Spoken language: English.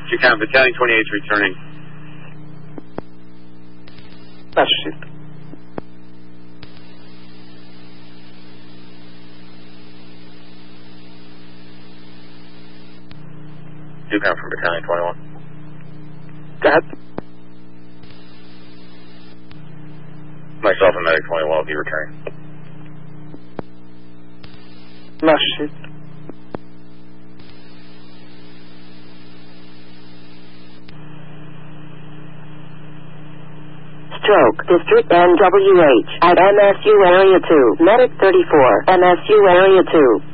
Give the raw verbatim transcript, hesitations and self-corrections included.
You count Battalion twenty-eight returning. Master shift. You count from Battalion twenty-one. Go ahead. Myself and Medic twenty-one will be returning. Master shift. Stroke, District N W H, at M S U Area two, Medic thirty-four, M S U Area two.